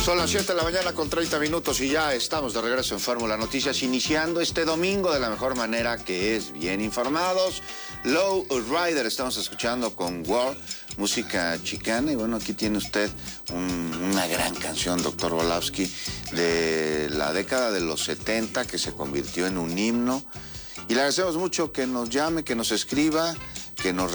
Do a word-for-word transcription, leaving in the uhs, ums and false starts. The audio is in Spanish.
Son las siete de la mañana con treinta minutos y ya estamos de regreso en Fórmula Noticias, iniciando este domingo de la mejor manera, que es bien informados. Low Rider estamos escuchando con War, música chicana. Y bueno, aquí tiene usted un, una gran canción, doctor Volowski, de la década de los setenta, que se convirtió en un himno. Y le agradecemos mucho que nos llame, que nos escriba, que nos